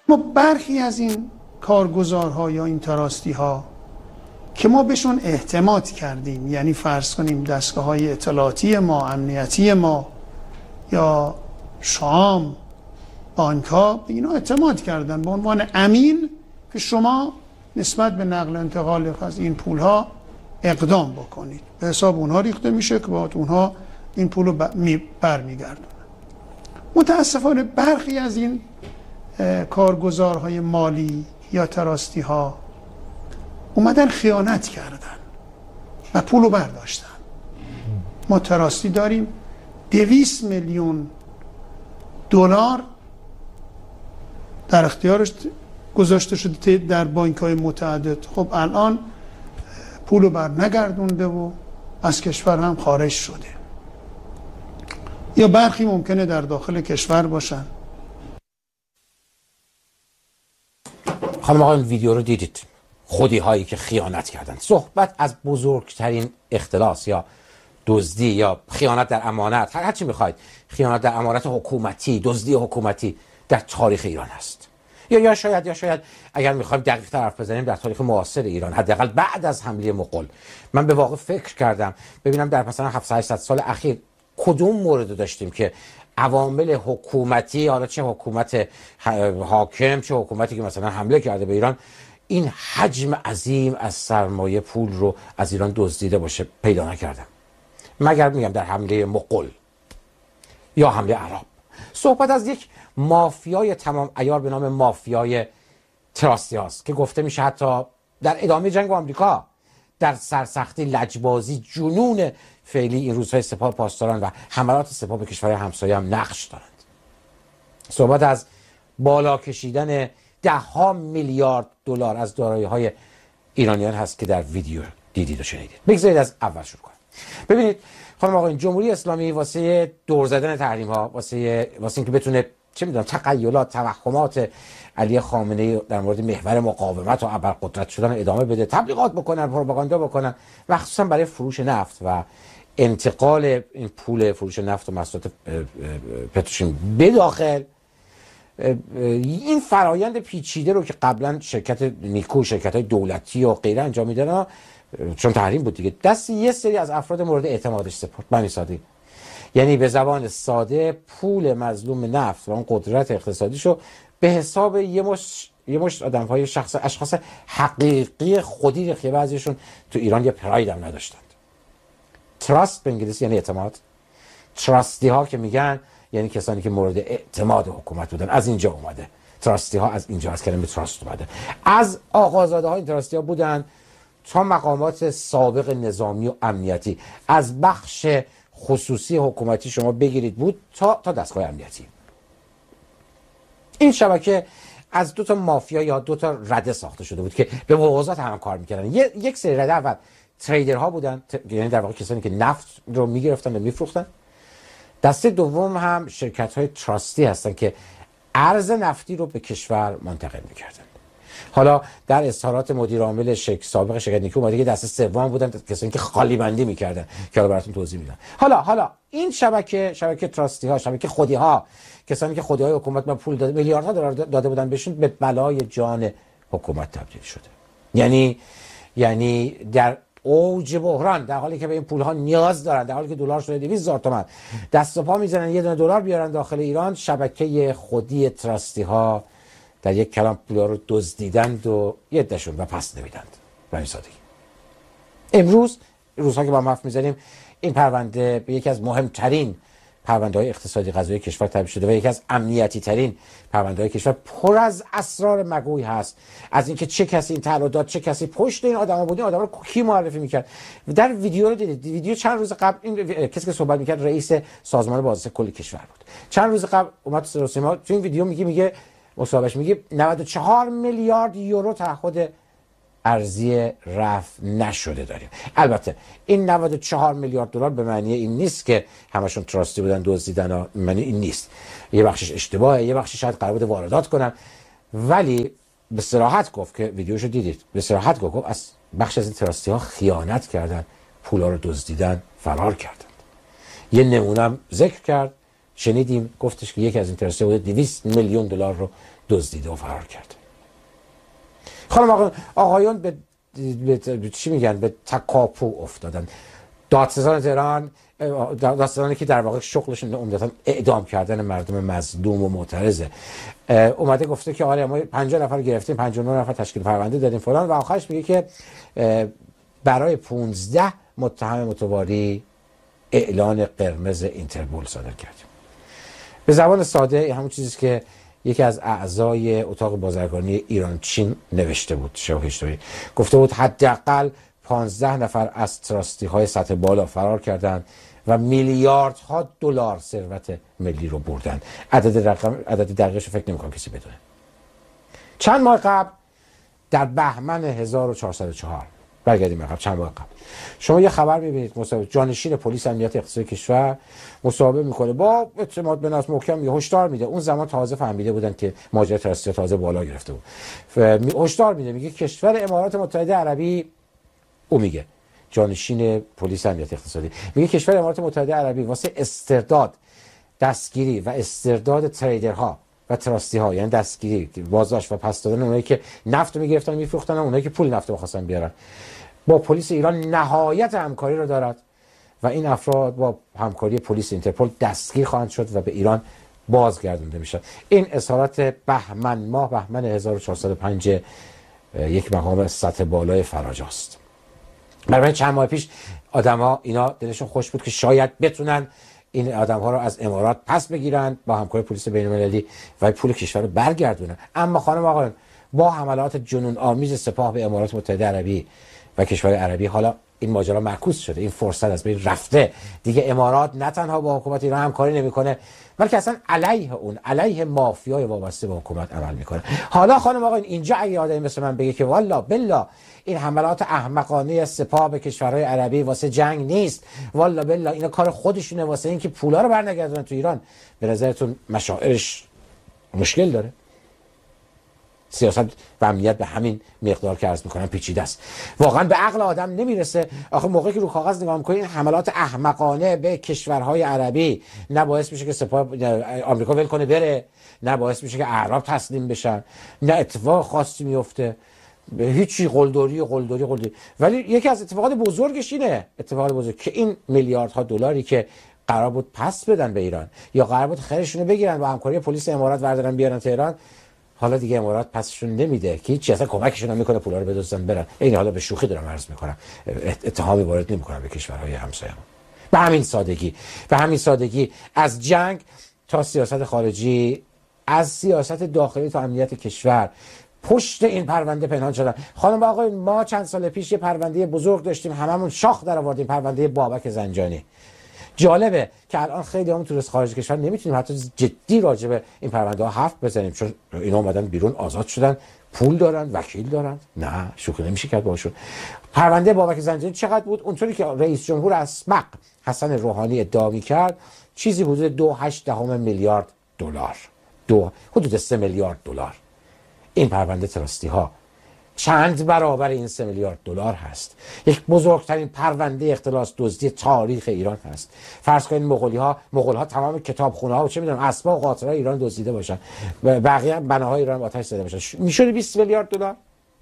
ما برخی از این کارگزارها یا این تراستی ها که ما بهشون اعتماد کردیم، یعنی فرض کنیم دستگاه های اطلاعاتی ما، امنیتی ما یا شام، بانک ها به اینا اعتماد کردن به عنوان امین که شما نسبت به نقل و انتقال از این پول ها اقدام بکنید. به حساب اونها ریخته میشه که باید اونها این پول رو برمیگردونن. متاسفانه برخی از این کارگزارهای مالی یا تراستی ها اومدن خیانت کردن و پول رو برداشتن. ما تراستی داریم 200 میلیون دلار در اختیارش گذاشته شده در بانک های متعدد. خب الان پول رو بر نگردونده و از کشور هم خارج شده، یا برخی ممکنه در داخل کشور باشن. خانم آقا این ویدیو رو دیدید، خودی هایی که خیانت کردن. صحبت از بزرگترین اختلاس یا دزدی یا خیانت در امانت، هر چی میخواید، خیانت در امانت حکومتی، دزدی حکومتی در تاریخ ایران هست. یا شاید اگر میخوایم دقیق تر حرف بزنیم در تاریخ معاصر ایران، حداقل بعد از حمله مغول. من به واقع فکر کردم ببینم در مثلا 700 سال اخیر کدوم مورد داشتیم که عوامل حکومتی، حالا چه حکومت حاکم چه حکومتی که مثلا حمله کرده به ایران، این حجم عظیم از سرمایه پول رو از ایران دزدیده باشه پیدا نکردم، مگر میگم در حمله مغول یا حمله عرب. صحبت از یک مافیای تمام عیار به نام مافیای تراستی هاست که گفته میشه حتی در ادامه جنگ با آمریکا، در سرسختی، لجبازی، جنون فعلی این روزهای سپاه پاسداران و حملات سپاه به کشورهای همسایه هم نقش دارند. صحبت از بالا کشیدن $10 میلیارد از دارایی‌های ایرانیان هست که در ویدیو دیدید و شنیدید. بگذارید از اول شروع کنیم. ببینید خانم آقایان، جمهوری اسلامی واسه دور زدن تحریم ها، واسه اینکه بتونه چه میدونم تخیلات، توهمات علی خامنه‌ای در مورد محور مقاومت و ابرقدرت شدن ادامه بده، تبلیغات بکنن، پروپاگاندا بکنن، و خصوصا برای فروش نفت و انتقال این پول فروش نفت و محصولات پتروشیمی به داخل، این فرایند پیچیده رو که قبلا شرکت نیکو، شرکت‌های دولتی و غیره انجام میدادن، چون تحریم بود دیگه، دست یه سری از افراد مورد اعتمادش سپرد. معنی ساده، یعنی به زبان ساده پول مظلوم نفت و اون قدرت اقتصادیشو به حساب یه مشت آدم‌های اشخاص حقیقی خودی که بعضیشون تو ایران یه پراید هم نداشتند. تراست به انگلیسی یعنی اعتماد. تراستی ها که میگن یعنی کسانی که مورد اعتماد حکومت بودن، از اینجا اومده. تراستی ها از اینجا، از کلمه تراست اومده. از آقازاده های تراستی ها بودن تا مقامات سابق نظامی و امنیتی، از بخش خصوصی حکومتی شما بگیرید بود تا دستگاه امنیتی. این شبکه از دو تا مافیا یا دو تا رده ساخته شده بود که به موازات هم کار میکردن. یک سری رده اول تریدرها بودن، یعنی در واقع کسانی که نفت رو میگرفتن و میفروختن. دسته دوم هم شرکت‌های تراستی هستن که ارز نفتی رو به کشور منتقل میکردن. حالا در اظهارات مدیر عامل سابق شرکت نیکو اومده که دسته سوم بودن کسانی که خالی بندی میکردن که حالا براتون توضیح میدم. حالا این شبکه تراستی ها، شبکه خودی ها، کسانی که خودی های حکومت ما پول داده، میلیاردها دلار داده بودن بهشون، به بلای جان حکومت تبدیل شده. یعنی در اوج بحران، در حالی که به این پول ها نیاز دارن، در حالی که دلار شده 200,000 تومان، دست و پا میزنن یه دونه دلار بیارن داخل ایران، شبکه خودی تراستی ها در یک کلام پولا رو دزدیدند و یه دشون و پس نمیدند. به این سادگی. امروز روزها که با حرف میزنیم، این پرونده به یکی از مهمترین پرونده های اقتصادی قضایی کشور تبدیل شده و یکی از امنیتی ترین پرونده های کشور. پر از اسرار مگوی هست، از اینکه چه کسی این طلا داد، چه کسی پشت این آدما بود، این آدما رو کی معرفی میکرد. در ویدیو رو دیدید، ویدیو چند روز قبل این کسی که صحبت میکرد رئیس سازمان بازرسی کل کشور بود. چند روز قبل اومد تو سینما، تو این ویدیو میگه مصاحبهش میگه 94 میلیارد یورو تعهد ارزی رفع نشده داریم. البته این 94 میلیارد دلار به معنی این نیست که همشون تراستی بودن دزدیدن، معنی این نیست. یه بخشش اشتباهه، یه بخشش شاید قرار بوده واردات کنن، ولی به صراحت گفت که ویدیوشو دیدید، به صراحت گفت از بخش از این تراستی ها خیانت کردن، پولا رو دزدیدن، فرار کردن. یه نمونه ذکر کرد، شنیدیم، گفتش که یکی از این تراستی بوده 200 میلیون دلار رو دزدیده و فرار کرده. خانم آقایون به چی میگن؟ به تکاپو افتادن. دادستان تهران، دادستانی که در واقع شغلشون عمدتاً اعدام کردن مردم مظلوم و معترضه، اومده گفته که آره ما 50 نفر گرفتیم، 59 نفر تشکیل پرونده دادیم فلان، و آخرش میگه که برای 15 متهم متواری اعلان قرمز اینترپل صادر کردیم. به زبان ساده همون چیزی که یکی از اعضای اتاق بازرگانی ایران چین نوشته بود، شوهشتوی گفته بود حداقل 15 نفر از تراستی های سطح بالا فرار کردند و میلیاردها دلار ثروت ملی رو بردن. عدد دقیقش فکر نمی‌کنم کسی بدونه. چند ماه قبل در بهمن 1404 برگردیم عقب، چند ماه قبل شما یه خبر می‌بینید جانشین پلیس امنیت اقتصادی کشور مصاحبه میکنه با اعتماد به نفس محکم، یه هشدار میده. اون زمان تازه فهمیده بودن که ماجرای تراستی تازه بالا گرفته بود. هشدار میده، میگه کشور امارات متحده عربی، او میگه جانشین پلیس امنیت اقتصادی میگه کشور امارات متحده عربی واسه استرداد، دستگیری و استرداد تریدرها و تراستی ها، یعنی دستگیری، بازداشت و پس دادن اونایی که نفت میگرفتن میفروختن، اونایی که پول نفت می‌خواستن بیارن، با پلیس ایران نهایت همکاری رو دارد و این افراد با همکاری پلیس اینترپل دستگیر خواهند شد و به ایران بازگردونده میشن. این اظهارات بهمن 1405 یک مقام سطح بالای فراجاست. برای چند ماه پیش آدما اینا دلشون خوش بود که شاید بتونن این آدم‌ها رو از امارات پس بگیرن با همکاری پلیس بین‌المللی و پول کشور رو برگردونن. اما خانم آقایان، با حملات جنون آمیز سپاه به امارات متحده عربی و کشور عربی حالا این ماجرا معکوس شده، این فرصت از بین رفته. دیگه امارات نه تنها با حکومت ایران همکاری نمیکنه، بلکه اصلا علیه مافیای وابسته به حکومت عمل میکنه. حالا خانم آقایان، اینجا اگه آدمی مثل من بگه که والا بلا این حملات احمقانه سپاه به کشورهای عربی واسه جنگ نیست، والا بلا اینا کار خودشونه واسه اینکه پولا رو برنگردونن تو ایران، به نظرتون مشاعرش مشکل داره؟ سیاست و امنیت به همین مقدار که عرض میکنم پیچیده است. واقعا به عقل آدم نمیرسه. آخه موقعی که رو کاغذ نگاه میکنین حملات احمقانه به کشورهای عربی نه باعث میشه که سپاه آمریکا ول کنه بره، نه باعث میشه که اعراب تسلیم بشن، نه اتفاق خاصی میفته، هیچی، قلدری. ولی یکی از اتفاقات بزرگش اینه، اتفاقات بزرگ که این میلیاردها دلاری که قرار بود پس بدن به ایران یا قرار بود خیرشون رو بگیرن با همکاری پلیس امارات بردارن بیارن تهران، حالا دیگه امارات پسشون نمیده که هیچ اصلا کمکشون نمیکنه پولا رو بدزدن برن. این حالا به شوخی دارم عرض میکنم، اتهامی وارد نمیکنم به کشورهای همسایه‌مون. به همین سادگی از جنگ تا سیاست خارجی، از سیاست داخلی تا امنیت کشور پشت این پرونده پنهان شدن. خانم و آقایون، ما چند سال پیش یه پرونده بزرگ داشتیم، هممون شاخ در آوردیم، پرونده بابک زنجانی. جالبه که الان خیلی هم تو خارج کشور نمیتونیم حتی جدی راجع به این پرونده ها حرف بزنیم، چون اینا اومدن بیرون، آزاد شدن، پول دارن، وکیل دارن، نه شوخی نمیشه کرد باشون. پرونده بابک زنجانی چقدر بود؟ اونطوری که رئیس جمهور اسبق حسن روحانی ادعا می‌کرد چیزی حدود 2.8 میلیارد دلار، حدود 3 میلیارد دلار. این پرونده تراستی ها چند برابر این 3 میلیارد دلار هست. یک بزرگترین پرونده اختلاس دزدی تاریخ ایران هست. فرض کنید مغول ها تمام کتابخونه ها و چه میدونم اسباب و قاطرهای ایران دزدیده باشن، بقیه بناهای ایران آتش زده باشن، میشه 20 میلیارد دلار.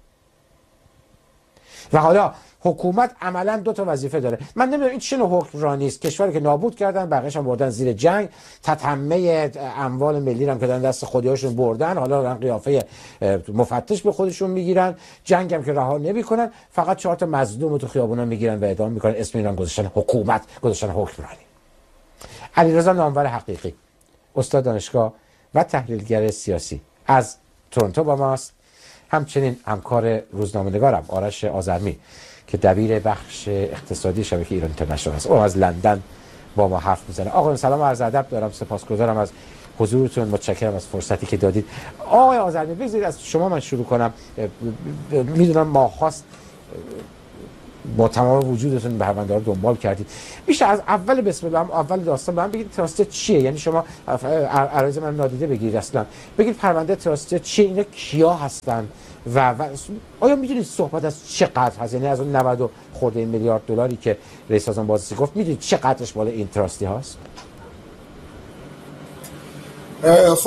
و حالا حکومت عملا دو تا وظیفه داره. من نمیدونم این چه نوع حکمرانی است، کشوری که نابود کردن، بقیه‌اش هم بردن زیر جنگ، تتمه اموال ملی هم که دست خودیاشون بردن، حالا دارن قیافه مفتش به خودشون میگیرن، جنگ هم که رها نمیکنن، فقط 4 تا مظلوم تو خیابونا میگیرن و اعدام میکنن، اسم اینا گذاشتن حکومت، گذاشتن حکمرانی. علیرضا نامور حقیقی، استاد دانشگاه و تحلیلگر سیاسی از تورنتو با ماست. همچنین همکار روزنامه‌نگارم آرش آذرمی که دبیر بخش اقتصادی شبکه ایران اینترنشنال است، او از لندن با ما حرف میزنه. آقا سلام و عرض ادب دارم، سپاسگزارم از حضورتون، متشکرم از فرصتی که دادید. آقای آذرمی، بذارید از شما من شروع کنم. میدونم ما خواست با تمام وجودتون به پرونده رو دنبال کردید، میشه از اول بسم الله، اول داستان به من بگید تراستی چیه؟ یعنی شما عرض من نادیده بگیرید، اصلا بگید پرونده تراستی چیه، اینا کیا هستن و آیا میدونید صحبت از چقدر هست؟ یعنی از اون 90 خورده میلیارد دلاری که رئیس سازمان بازرسی گفت، میدونید چقدرش مال این تراستی هاست؟ خب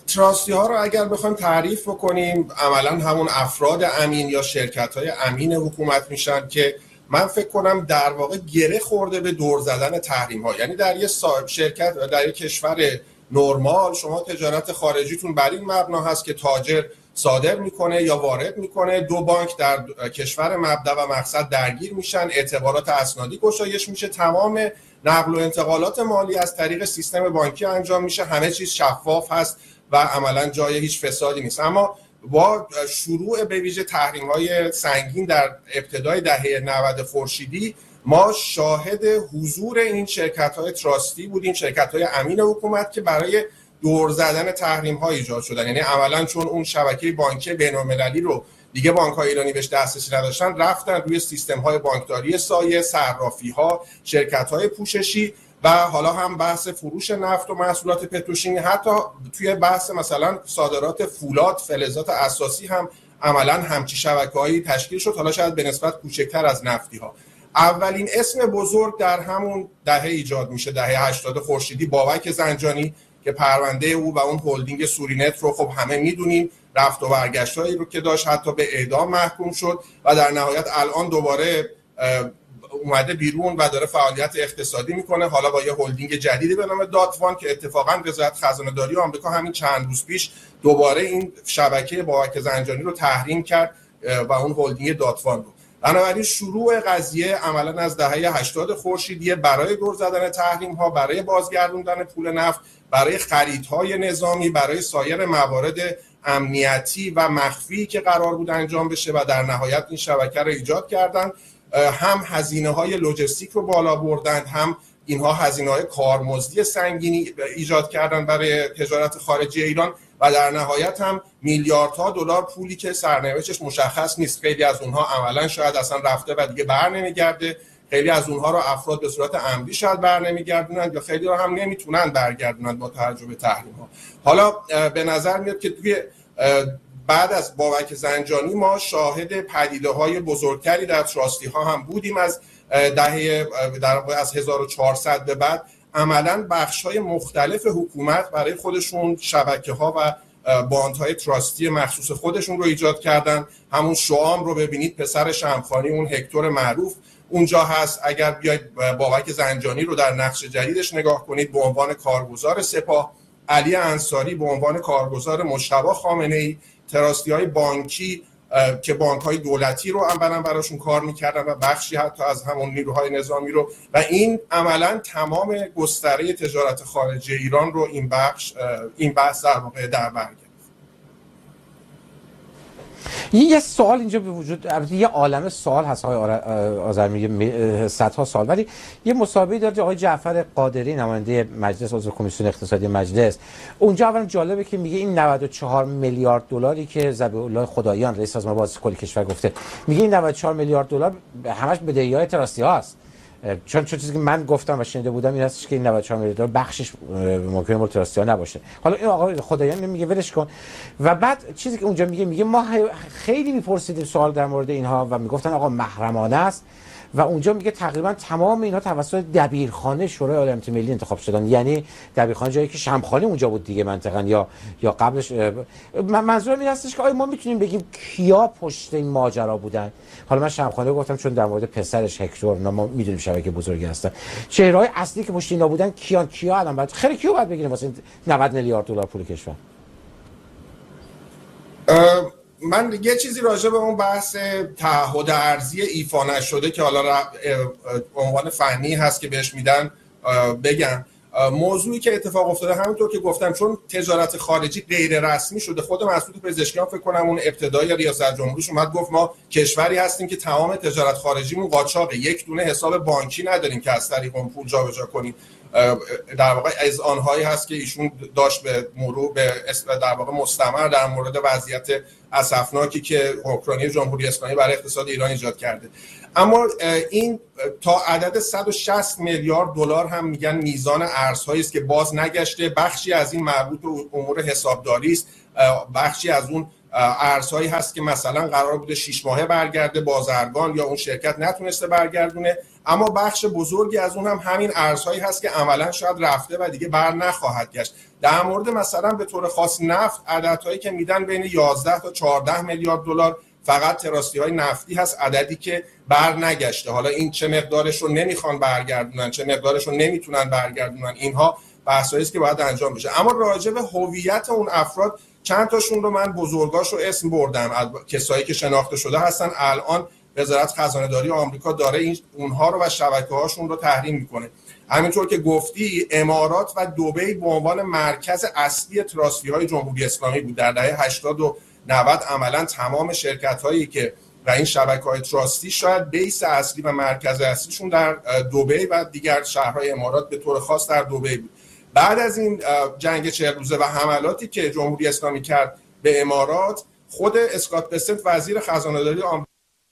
تراستی ها رو اگر بخوایم تعریف بکنیم عملا همون افراد امین یا شرکت های امین حکومت میشن که من فکر کنم در واقع گره خورده به دور زدن تحریم ها. یعنی در یه شرکت در یک کشور نرمال شما تجارت خارجیتون بر این مبنا هست که تاجر صادر میکنه یا وارد میکنه، دو بانک در کشور مبدا و مقصد درگیر میشن، اعتبارات اسنادی گشایش میشه، تمام نقل و انتقالات مالی از طریق سیستم بانکی انجام میشه، همه چیز شفاف هست و عملا جای هیچ فسادی نیست. اما با شروع به ویژه تحریم‌های سنگین در ابتدای دهه 90 خورشیدی ما شاهد حضور این شرکت‌های تراستی بودیم، شرکت‌های امین حکومت که برای دور زدن تحریم‌ها ایجاد شدن. یعنی عملاً چون اون شبکه بانکی بین‌المللی رو دیگه بانک‌های ایرانی بهش دسترسی نداشتن، رفتن روی سیستم‌های بانکداری سایه، صرافی‌ها، شرکت‌های پوششی و حالا هم بحث فروش نفت و محصولات پتروشیمی، حتی توی بحث مثلا صادرات فولاد، فلزات اساسی هم عملاً همچین شبکه‌هایی تشکیل شد، حالا شاید به نسبت کوچکتر از نفتی‌ها. اولین اسم بزرگ در همون دهه ایجاد میشه، دهه 80 خورشیدی، بابک زنجانی که پرونده او و اون هلدینگ سورینت رو خب همه میدونیم، رفت و برگشتایی رو که داشت، حتی به اعدام محکوم شد و در نهایت الان دوباره اومده بیرون و داره فعالیت اقتصادی میکنه، حالا با یه هلدینگ جدیدی به نام داتوان که اتفاقا وزارت خزانه داری آمریکا همین چند روز پیش دوباره این شبکه بابک زنجانی رو تحریم کرد و اون هلدینگ داتوان رو. بنابراین شروع قضیه عملا از دهه 80 خورشیدی برای دور زدن تحریم ها، برای بازگردوندن پول نفت، برای خریدهای نظامی، برای سایر موارد امنیتی و مخفی که قرار بود انجام بشه و در نهایت این شبکه رو ایجاد کردن. هم هزینه‌های لوجستیک رو بالا بردند، هم اینها هزینه‌های کارمزدی سنگینی ایجاد کردن برای تجارت خارجی ایران و در نهایت هم میلیاردها دلار پولی که سرنوشتش مشخص نیست. خیلی از اونها عملاً شاید اصلا رفته و دیگه بر نمیگرده، خیلی از اونها رو افراد به صورت عمدی شاید بر نمیگردونن یا خیلی رو هم نمیتونن برگردونن با توجه به تحریم‌ها. حالا به نظر میاد که توی بعد از بابک زنجانی ما شاهد پدیده‌های بزرگتری در تراستی ها هم بودیم. از دهه از 1400 به بعد عملاً بخش‌های مختلف حکومت برای خودشون شبکه‌ها و باندهای تراستی مخصوص خودشون رو ایجاد کردن. همون شعام رو ببینید، پسر شمخانی، اون هکتور معروف اونجا هست. اگر بیاید بابک زنجانی رو در نقش جدیدش نگاه کنید به عنوان کارگزار سپاه، علی انصاری به عنوان کارگزار مجتبی خامنه‌ای، تراستی‌های بانکی که بانک‌های دولتی رو هم براشون کار می‌کردن و بخشی حتی از همون نیروهای نظامی رو، و این عملاً تمام گستره تجارت خارجی ایران رو این بحث در واقع در بر گرفت. یه سوال اینجا به وجود، یه عالمه سوال هست آقای آذرمی، صدها سوال، ولی یه مسابقه داره آقای جعفر قادری نماینده مجلس عضو کمیسیون اقتصادی مجلس، اونجا اولا جالبه که میگه این 94 میلیارد دلاری که ذبیح الله خداییان رئیس سازمان بازرسی کل کشور گفته، میگه این 94 میلیارد دلار همش بدهی‌های تراستی هاست. چون چیزی که من گفتم و شنیده بودم این هستش که این 94 میلیارد دلار بخشش ممکنه مال تراستی ها نباشه. حالا این آقای خدایان میگه ولش کن. و بعد چیزی که اونجا میگه ما خیلی میپرسیدیم سوال در مورد اینها و میگفتن آقا محرمانه است، و اونجا میگه تقریبا تمام اینها توسط دبیرخانه شورای عالی امنیت ملی انتخاب شدن. یعنی دبیرخانه جایی که شمخانی اونجا بود دیگه منطقاً، یا قبلش. منظورم این هستش که آیا ما میتونیم بگیم کیا پشت این ماجرا بودن؟ حالا من شمخانی گفتم چون در مورد پسرش هکتور ما میدونیم شبکه بزرگی هستن. چهره‌های اصلی که پشت اینا بودن کیا الان بعد خیلی کیو باید بگیریم واسه 90 میلیارد دلار پول کشور؟ من یه چیزی راجع به اون بحث تعهد ارزی ایفا نشده که حالا عنوان فنی هست که بهش میدن بگم. موضوعی که اتفاق افتاده همونطور که گفتم، چون تجارت خارجی غیر رسمی شده، خود مسعود پزشکیان فکر کنم اون ابتدای ریاست جمهوریش اومد گفت ما کشوری هستیم که تمام تجارت خارجیمون قاچاقه، یک دونه حساب بانکی نداریم که از طریق اون پول جابجا کنیم. در واقع اذعان‌هایی هست که ایشون داشت به مرور به در واقع مستمر در مورد وضعیت اسفناکی که اوکراینی جمهوری اسلامی برای اقتصاد ایران ایجاد کرده. اما این تا عدد 160 میلیارد دلار هم میگن میزان ارزهایی است که باز نگشته. بخشی از این مربوط به امور حسابداری است، بخشی از اون ارزهایی هست که مثلا قرار بوده 6 ماهه برگرده، بازرگان یا اون شرکت نتونسته برگردونه، اما بخش بزرگی از اون هم همین ارزهایی هست که عملا شاید رفته و دیگه بر نخواهد گشت. در مورد مثلا به طور خاص نفت، عددهایی که میدن بین 11 تا 14 میلیارد دلار فقط تراستی‌های نفتی هست، عددی که بر نگشته. حالا این چه مقدارش رو نمیخوان برگردونن، چه مقدارش رو نمیتونن برگردونن، اینها بحثایی است که باید انجام بشه. اما راجع به هویت اون افراد، چند تاشون رو من بزرگاشو اسم بردم، کسایی که شناخته شده هستن. الان وزارت خزانه‌داری آمریکا داره اونها رو و شبکه‌هاشون رو تحریم میکنه. همینطور که گفتی، امارات و دبی به عنوان مرکز اصلی تراستی‌های جمهوری اسلامی بود. در دهه 80 و 90 عملاً تمام شرکت‌هایی که و این شبکه‌های تراستی شاید بیس اصلی و مرکز اصلیشون در دبی و دیگر شهرهای امارات به طور خاص در دبی بود. بعد از این جنگ 40 روزه و حملاتی که جمهوری اسلامی کرد به امارات، خود اسکات بسنت وزیر خزانه‌داری آمریکا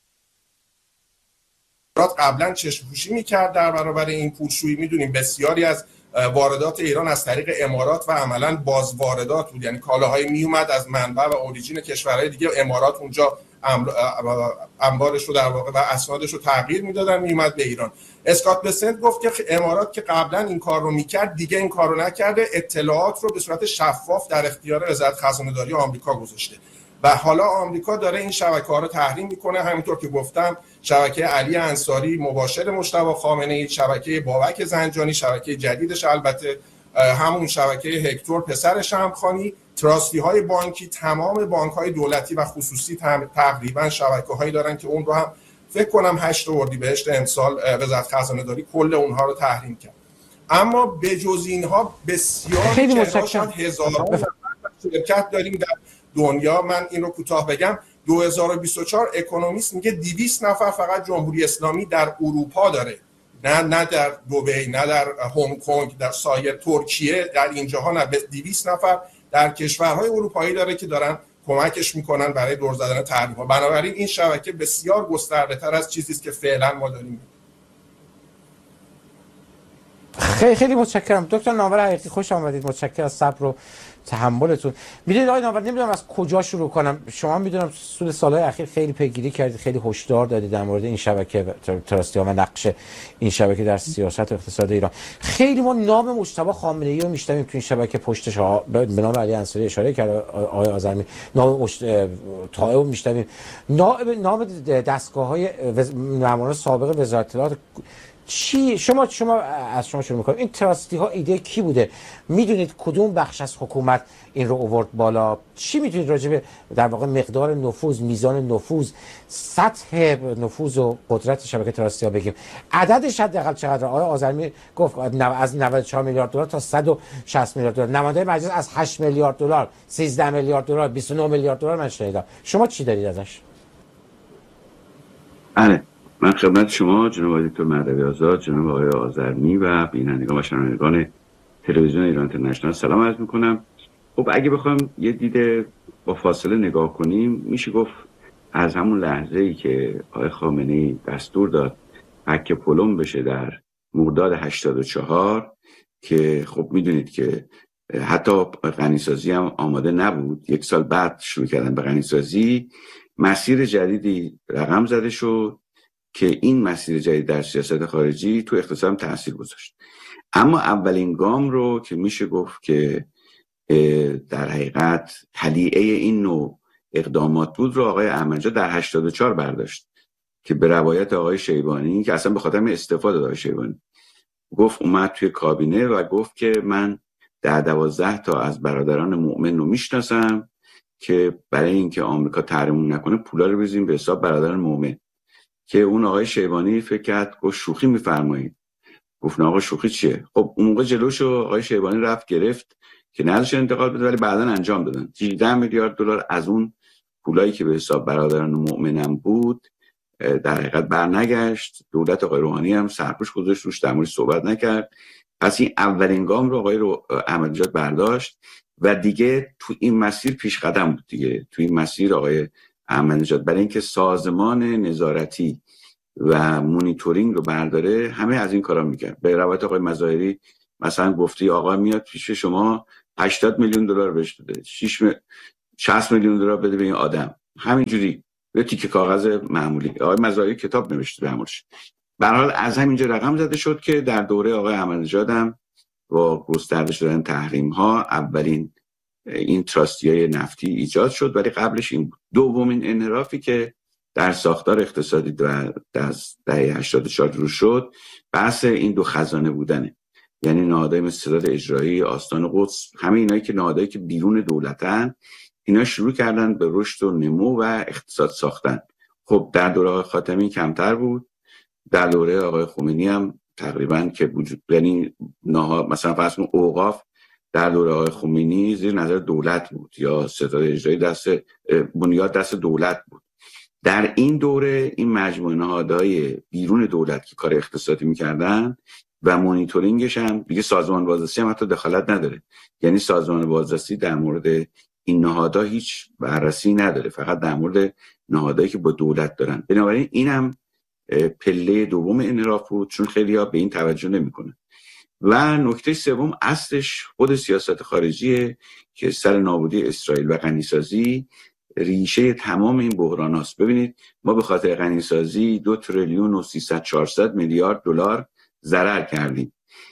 قبلا چشم‌پوشی می‌کرد در برابر این پولشویی. می‌دونیم بسیاری از واردات ایران از طریق امارات و عملاً بازواردات بود، یعنی کالاهای میومد از منبع و اوریجین کشورهای دیگه، امارات اونجا انبارش رو در واقع و اسنادش رو تغییر میدادن، میومد به ایران. اسکات بسنت گفت که امارات که قبلا این کار رو میکرد دیگه این کار رو نکرده، اطلاعات رو به صورت شفاف در اختیار وزارت خزانه‌داری آمریکا گذاشته و حالا آمریکا داره این شبکه‌ها رو تحریم میکنه. همینطور که گفتم، شبکه علی انصاری مباشر مجتبی خامنه‌ای، شبکه بابک زنجانی، شبکه جدیدش البته همون شبکه هکتور پسر شمخانی، تراستی های بانکی، تمام بانک های دولتی و خصوصی تقریبا شبکه هایی دارن که اون رو هم فکر کنم 8 اردیبهشت امسال وزارت خزانه‌داری کل اونها رو تحریم کرد. اما به جز اینها بسیار هزاران شرکت داریم در دنیا. من این رو کوتاه بگم، 2024 اکونومیست میگه 200 نفر فقط جمهوری اسلامی در اروپا داره، نه در دبی، نه در هنگ کنگ، در سایر ترکیه، در اینجاها نه، 200 نفر در کشورهای اروپایی داره که دارن کمکش میکنن برای دور زدن تحریم‌ها. بنابراین این شبکه بسیار گسترده‌تر از چیزی است که فعلا ما داریم. خیلی متشکرم دکتر ناور حقیقی، خوش آمدید. متشکرم از صبر و تحملتون. میدونید آقای ناور، نمیدونم از کجا شروع کنم. شما میدونم طول سالهای اخیر خیلی پیگیری کردید، خیلی هشدار دادید در مورد این شبکه تراستی ها و نقش این شبکه در سیاست و اقتصاد ایران. خیلی ما نام مجتبی خامنه‌ای رو میشنویم تو این شبکه، پشتش به نام علی انصاری اشاره کرد آقای آذرمی، نام طائع رو میشنویم، نام دستگاه‌های ماموران سابق وزارت اطلاعات. چی شما از شما شروع می‌کنم، این تراستی ها ایده کی بوده؟ میدونید کدوم بخش از حکومت این رو آورد بالا؟ چی میتونید راجع به در واقع مقدار نفوذ، میزان نفوذ، سطح نفوذ و قدرت شبکه تراستی ها بگیم؟ عددش حداقل چقدر؟ آقای آذرمی گفت از 94 میلیارد دلار تا 160 میلیارد دلار. نماینده مجلس از 8 میلیارد دلار، 13 میلیارد دلار، 29 میلیارد دلار من شنیدم. شما چی دارید ازش؟ من خدمت شما جناب دکتر مهدوی آزاد، جناب آقای آذرمی و بینندگان و شنوندگان تلویزیون ایران اینترنشنال سلام عرض میکنم. خب اگه بخوایم یه دید با فاصله نگاه کنیم، میشه گفت از همون لحظه‌ای که آقای خامنه‌ای دستور داد حک پلم بشه در مرداد 84 که خب میدونید که حتی غنیسازی هم آماده نبود، 1 سال بعد شروع کردن به غنیسازی، مسیر جدیدی رقم زده شد که این مسیر جدید در سیاست خارجی تو اقتصاد هم تأثیر گذاشت. اما اولین گام رو که میشه گفت که در حقیقت تلیعه این نوع اقدامات بود رو آقای احمدی در 84 برداشت که به روایت آقای شیبانی که اصلا به خاطر استفاده آقای شیبانی گفت، اومد توی کابینه و گفت که من 12 تا از برادران مؤمن رو میشناسم که برای اینکه آمریکا تحریم نکنه پولا رو بزنیم به حساب برادران مؤمن. که اون آقای شیبانی فکر کرد گفت شوخی میفرمایید. گفت آقا شوخی چیه؟ خب اون موقع جلوشو آقای شیبانی رفت گرفت که نذاش انتقال بده، ولی بعداً انجام دادن. 18 میلیارد دلار از اون پولایی که به حساب برادران مؤمنم بود در حقیقت برنگشت. دولت آقای روحانی هم سرپوش گذاشت روش، در موردش صحبت نکرد. پس این اولین گام رو آقای احمدی برداشت و دیگه تو این مسیر پیش قدم بود دیگه. تو این مسیر آقای احمدی برای اینکه سازمان نظارتی و مونیتورینگ رو برداره همه از این کارا میکرد. به روایت آقای مظاهری مثلا گفتی آقا میاد پیش شما 80 میلیون دلار بهش داده، 60 میلیون دلار بده به این آدم، همینجوری به تیکه کاغذ معمولی. آقای مزاری کتاب نوشته به همونش. به هر حال از همینجا رقم زده شد که در دوره آقای احمدی‌نژاد هم با گسترده شدن تحریم ها اولین این تراستی‌های نفتی ایجاد شد، ولی قبلش این دومین انحرافی که در ساختار اقتصادی در دهه 84 رو شد بحث این دو خزانه بودنه. یعنی نهادهای مثل ستاد اجرایی، آستان قدس، همه اینایی که نهادهایی که بیرون دولتن، اینا شروع کردن به رشد و نمو و اقتصاد ساختن. خب در دوره آقای خاتمی کمتر بود، در دوره آقای خمینی هم تقریبا که وجود، یعنی مثلا فرض کن اوقاف در دوره آقای خمینی زیر نظر دولت بود یا ستاد اجرایی دست بنیاد دست دولت بود. در این دوره این مجموعه نهادهای بیرون دولت که کار اقتصادی میکردن و مانیتورینگش هم دیگه سازمان بازرسی هم حتی دخالت نداره. یعنی سازمان بازرسی در مورد این نهادها هیچ بررسی نداره، فقط در مورد نهادهایی که با دولت دارن. بنابراین اینم پله دوم انحراف بود، چون خیلی‌ها به این توجه نمی‌کنن. و نکته سوم اصلش خود سیاست خارجیه که سر نابودی اسرائیل و غنیسازی ریشه تمام این بحران هاست. ببینید ما به خاطر غنیسازی 2 تریلیون و 300-400 میلیارد دلار ضرر کردیم.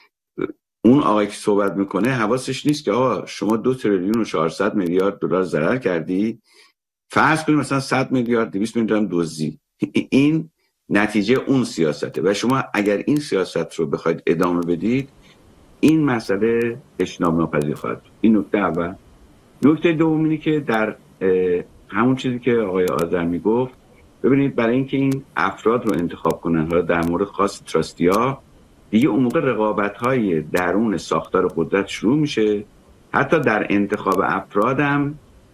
اون آقایی که صحبت میکنه حواسش نیست که آقا شما 2 تریلیون و 400 میلیارد دلار ضرر کردی، فرض کنید مثلا 100 میلیارد 200 میلیارد دزدی. این نتیجه اون سیاسته و شما اگر این سیاست رو بخواید ادامه بدید این مسئله اجتناب ناپذیر خواهد. این نکته اول. نکته دوم اینه که در همون چیزی که آقای آذرمی گفت، ببینید برای اینکه این افراد رو انتخاب کنن، حالا در مورد خاص تراستیا دیگه اون موقع رقابت‌های درون ساختار قدرت شروع میشه. حتی در انتخاب افرادم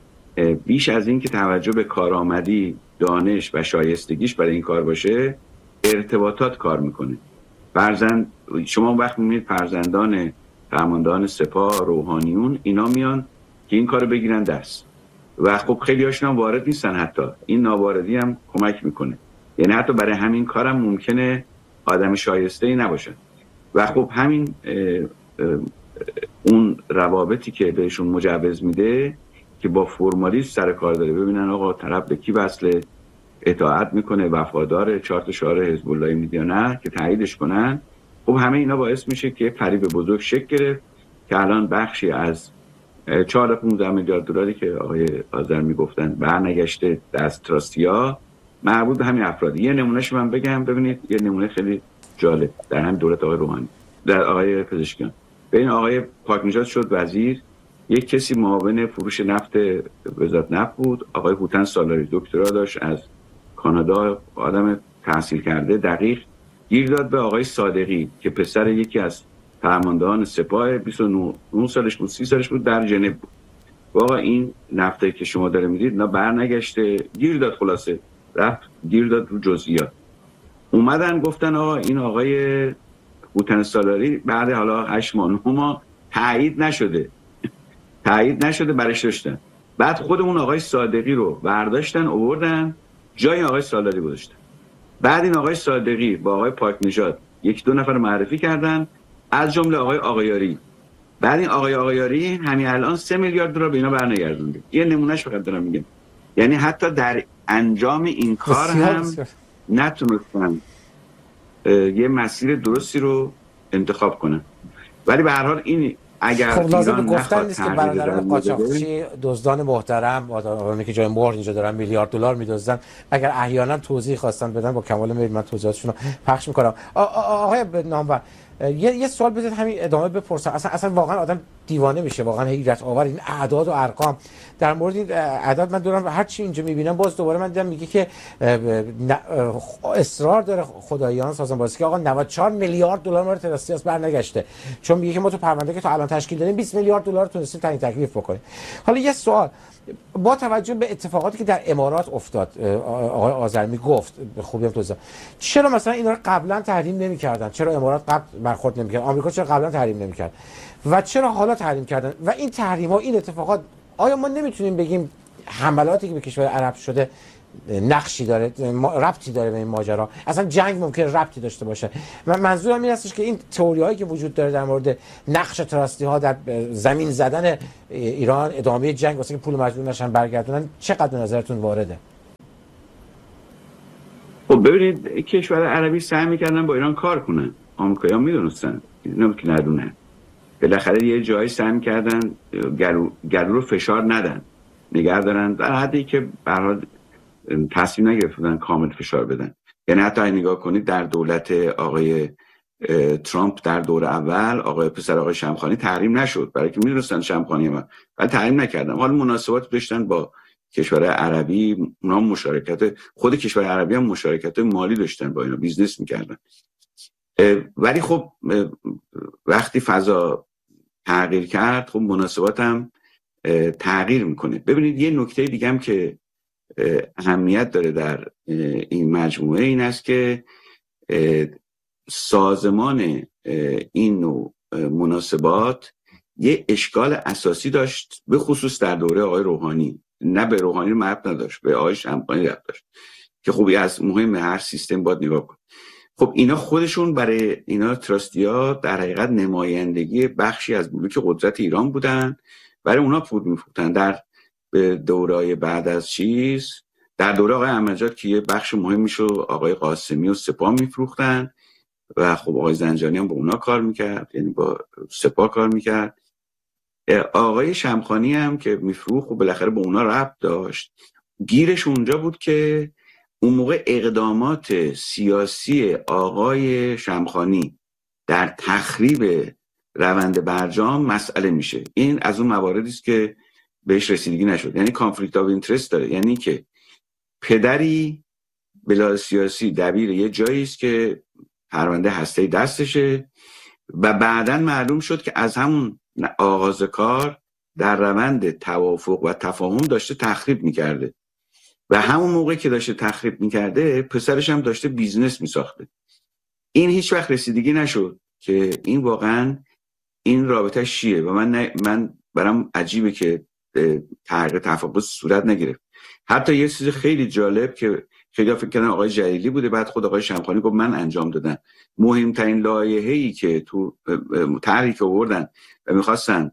بیش از این که توجه به کارآمدی، دانش و شایستگیش برای این کار باشه، ارتباطات کار میکنه. شما وقت میبینید فرزندان فرماندهان سپاه، روحانیون، اینا میان که این کارو بگیرن دست و خب خیلی هاشون هم وارد نیستن. حتی این ناواردی هم کمک میکنه. یعنی حتی برای همین کارم ممکنه آدم شایسته‌ای نباشن و خب همین اون روابطی که بهشون مجوز میده که با فرمالیسم سر کار داره، ببینن آقا طرف به کی وصله، اطاعت میکنه، وفادار، 4 شعار حزب الله میدیا نه که تاییدش کنن. خب همه اینا باعث میشه که فریب بزرگ شکل گرفت که الان بخشی از 4-15 میلیارد دلاری که آقای آذرمی گفتن برنگشته دست تراستیا مربوط به همین افراد. یه نمونهش من بگم، ببینید یه نمونه خیلی جالب در همین دولت آقای روحانی، در آقای پزشکیان. ببین آقای پاکنژاد شد وزیر، یک کسی معاون فروش نفت وزارت نفت بود، آقای هوتن سالاری، دکترا داشت از کانادا، آدم تحصیل کرده دقیق، گیر داد به آقای صادقی که پسر یکی از فرماندهان سپاه، 29 سالش بود، 30 سالش بود، در ژنو بود. واقعا این نفتی که شما داره میدید نه برنگشته، گیر داد، خلاصه رفت گیر داد رو جزئیات. اومدن گفتن آقا این آقای هوتن سالاری بعد حالا 8 ماه 9 ماه تایید نشده برش داشتن. بعد خودمون آقای صادقی رو برداشتن آوردن جای آقای سالاری گذاشتن. بعد این آقای صادقی با آقای پاکنژاد 1-2 نفر معرفی کردن، از جمله آقای آقایاری. بعد این آقای آقایاری همین الان 3 میلیارد دلار به اینا برنگردونده. یه نمونهش فقط دارم میگم. یعنی حتی در انجام این کار هم نتونستن یه مسیر درستی رو انتخاب کنن. ولی به هر حال این اگر خب لازم گفتن نیست که برادران قاچاقچی، دزدان محترم، آدمایی که جای مهر اینجا دارن میلیارد دلار میدزدن، اگر احیانا توضیح خواستن بدن با کمال میل من توضیحاتشون رو پخش میکنم. آقای نامور یه سوال بدید همین ادامه بپرسم. اصلا واقعا آدم دیوانه میشه، واقعا حیرت آور این اعداد و ارقام. در مورد این اعداد من دارم هر چی اینجا میبینم باز دوباره من دیدم میگه که اصرار داره خداییان سازمان بازرسی که آقا 94 میلیارد دلار مورد تراستیاس برنگشته، چون میگه که ما تو پرونده که تا الان تشکیل دادیم 20 میلیارد دلار تونستیم تعیین تکلیف بکنیم. حالا یه سوال با توجه به اتفاقاتی که در امارات افتاد، آقای آذرمی گفت به خوبی هم توضیح، چرا مثلا اینا رو قبلا تحریم نمی‌کردن؟ چرا امارات قبل برخورد نمی‌کرد؟ آمریکا چرا قبلا تحریم نمی‌کرد و چرا حالا تحریم کردن؟ و این تحریم‌ها، این اتفاقات، آیا ما نمیتونیم بگیم حملاتی که به کشور عرب شده نقشی داره، ربطی داره به این ماجرا. اصلا جنگ ممکنه ربطی داشته باشه. من منظورم این هستش که این تئوریایی که وجود داره در مورد نقش تراستی ها در زمین زدن ایران، ادامه جنگ واسه که پول مجبور نشن برگردونن، چقدر به نظرتون وارده؟ خب ببینید کشور عربی سعی می‌کردن با ایران کار کنن. آمریکایی‌ها می‌دونستن، اینا که ندونن. بالاخره یه جایی سعی می‌کردن گلو رو فشار ندن، نگه دارن در حدی که به هر حال تصمیم نگرفتن کامل فشار بدن. یعنی حتی نگاه کنید در دولت آقای ترامپ در دور اول آقای پسر آقای شمخانی تحریم نشد، برای که می‌دونستن شمخانی ما، ولی تحریم نکردن. حالا مناسبات داشتن با کشور عربی، اونا مشارکت، خود کشور عربی هم مشارکت مالی داشتن با اینا، بیزنس می‌کردن. ولی خب وقتی فضا تغییر کرد، خب مناسبات هم تغییر میکنه. ببینید یه نکته دیگه هم که اهمیت داره در این مجموعه این است که سازمان این نوع مناسبات یه اشکال اساسی داشت، به خصوص در دوره آقای روحانی. نه به روحانی مربوط نداشت، به آقای شمخانی ربط داشت که خوبی از مهم هر سیستم باید نگاه کن. خب اینا خودشون برای اینا تراستیا در حقیقت نمایندگی بخشی از بلوک قدرت ایران بودن، برای اونا پول می‌فروختن. در دوره‌های بعد از در دوره آقای احمدی که یه بخش مهمی شو آقای قاسمی و سپاه می‌فروختن و خب آقای زنجانی هم با اونا کار می‌کرد، یعنی با سپاه کار می‌کرد. آقای شمخانی هم که می‌فروخت و بالاخره با اونا ربط داشت. گیرش اونجا بود که اون موقع اقدامات سیاسی آقای شمخانی در تخریب روند برجام مسئله میشه. این از اون مواردی است که بهش رسیدگی نشد، یعنی کانفلیکت آف اینترست داره، یعنی که پدری بلا سیاسی دبیر یه جایی است که پرونده هسته دستشه و بعداً معلوم شد که از همون آغاز کار در روند توافق و تفاهم داشته تخریب میکرده و همون موقع که داشته تخریب میکرده پسرش هم داشته بیزنس میساخته. این هیچ وقت رسیدگی نشد که این واقعاً این رابطه چیه و من برام عجیبه که تحقیق تفاوت صورت نگرفت. حتی یه چیز خیلی جالب که خیلی فکر کردن آقای جلیلی بوده، بعد خود آقای شمخانی گفت من انجام دادم. مهمترین لایحه‌ای که تو طرحی که آوردن و می‌خواستن